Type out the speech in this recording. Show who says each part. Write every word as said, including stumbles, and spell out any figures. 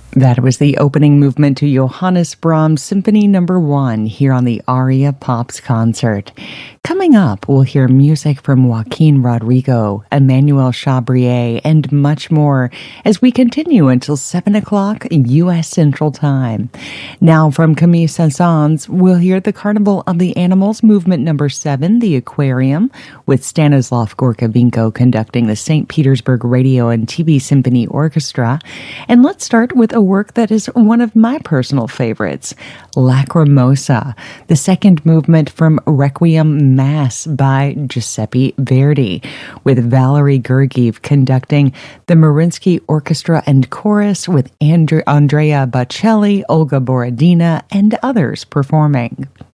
Speaker 1: That was the opening movement to Johannes Brahms Symphony Number One here on the Aria Pops concert. Coming up, we'll hear music from Joaquin Rodrigo, Emmanuel Chabrier, and much more as we continue until seven o'clock U S Central Time. Now from Camille Saint-Saëns, we'll hear the Carnival of the Animals Movement Number Seven, The Aquarium, with Stanislav Gorkovenko conducting the Saint Petersburg Radio and T V Symphony Orchestra. And let's start with a work that is one of my personal favorites, Lacrimosa, the second movement from Requiem Mass by Giuseppe Verdi, with Valery Gergiev conducting the Mariinsky Orchestra and Chorus with Andre- Andrea Bocelli, Olga Borodina, and others performing.